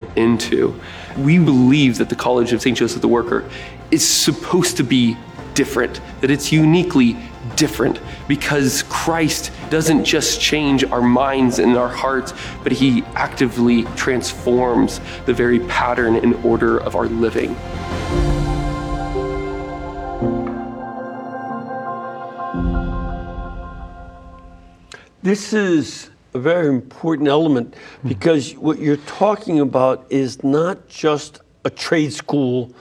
into. We believe that the College of St. Joseph the Worker is supposed to be different, that it's uniquely different, because Christ doesn't just change our minds and our hearts, but he actively transforms the very pattern and order of our living. This is a very important element, because what you're talking about is not just a trade school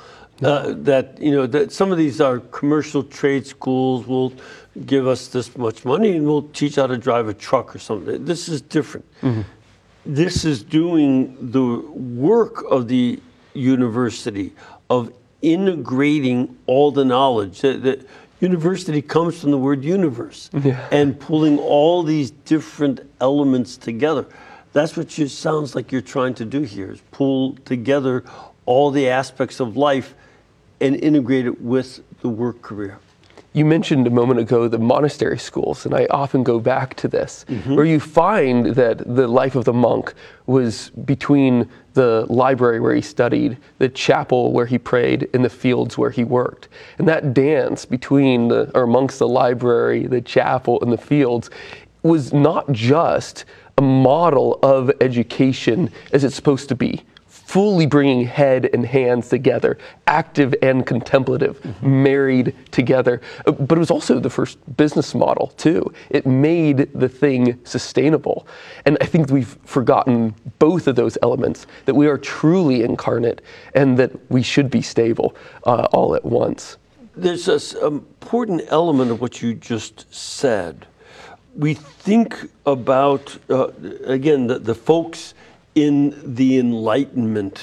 that some of these are commercial trade schools. Will give us this much money and we'll teach how to drive a truck or something. This is different. Mm-hmm. This is doing the work of the university of integrating all the knowledge. The university comes from the word universe, and pulling all these different elements together. That's what sounds like you're trying to do here, is pull together all the aspects of life and integrate it with the work career. You mentioned a moment ago the monastery schools, and I often go back to this, where you find that the life of the monk was between the library where he studied, the chapel where he prayed, and the fields where he worked. And that dance between or amongst the library, the chapel, and the fields was not just a model of education as it's supposed to be, fully bringing head and hands together, active and contemplative, married together. But it was also the first business model, too. It made the thing sustainable. And I think we've forgotten both of those elements, that we are truly incarnate and that we should be stable all at once. There's this important element of what you just said. We think about, again, the folks in the Enlightenment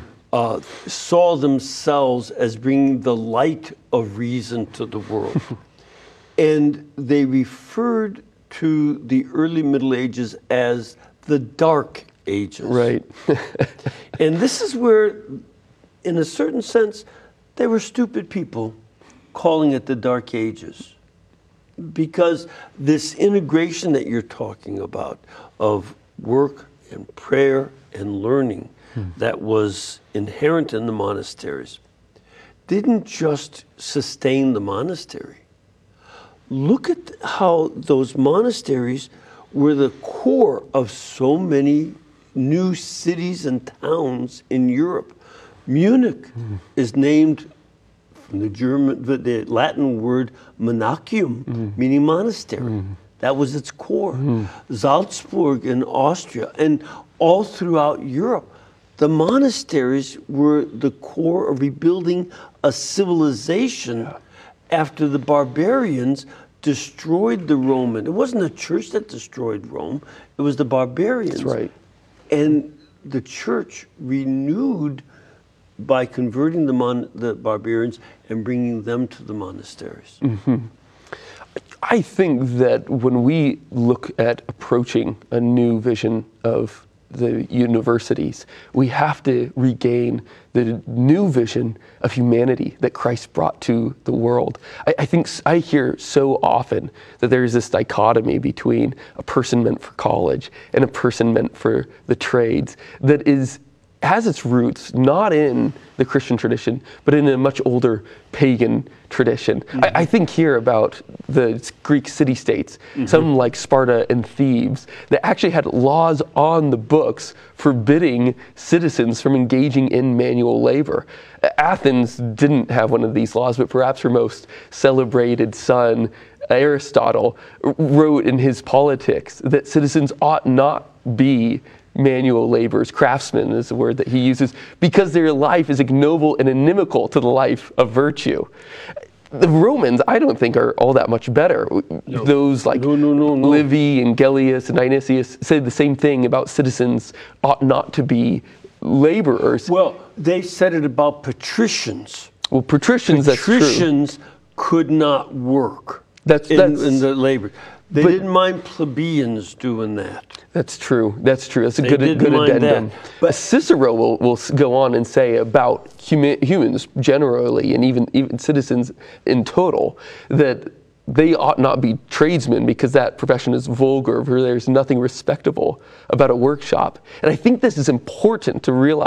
saw themselves as bringing the light of reason to the world. And they referred to the early Middle Ages as the Dark Ages. Right. And this is where, in a certain sense, they were stupid people calling it the Dark Ages. Because this integration that you're talking about of work and prayer and learning that was inherent in the monasteries didn't just sustain the monastery. Look at how those monasteries were the core of so many new cities and towns in Europe. Munich is named from the Latin word monachium, meaning monastery. That was its core. Salzburg in Austria, and all throughout Europe, the monasteries were the core of rebuilding a civilization after the barbarians destroyed the Roman. It wasn't the church that destroyed Rome, it was the barbarians. That's right. And the church renewed by converting the barbarians and bringing them to the monasteries. I think that when we look at approaching a new vision of the universities, we have to regain the new vision of humanity that Christ brought to the world. I think I hear so often that there's this dichotomy between a person meant for college and a person meant for the trades that has its roots not in the Christian tradition, but in a much older pagan tradition. I think here about the Greek city-states, some like Sparta and Thebes, that actually had laws on the books forbidding citizens from engaging in manual labor. Athens didn't have one of these laws, but perhaps her most celebrated son, Aristotle, wrote in his Politics that citizens ought not be manual laborers. Craftsmen is the word that he uses, because their life is ignoble and inimical to the life of virtue. The Romans, I don't think, are all that much better. No. Those like Livy and Gellius and Dionysius said the same thing about citizens ought not to be laborers. Well, they said it about patricians. Well, patricians, that's true. Patricians could not work in the labor. They didn't mind plebeians doing that. That's true. That's a good addendum. But Cicero will go on and say about humans generally, and even citizens in total, that they ought not be tradesmen because that profession is vulgar, where there's nothing respectable about a workshop. And I think this is important to realize.